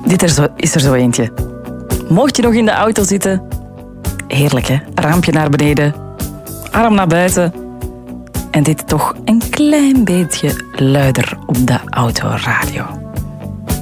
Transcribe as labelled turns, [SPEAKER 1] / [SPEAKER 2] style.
[SPEAKER 1] is er zo eentje. Mocht je nog in de auto zitten, heerlijk hè, raampje naar beneden, arm naar buiten en dit toch een klein beetje luider op de autoradio.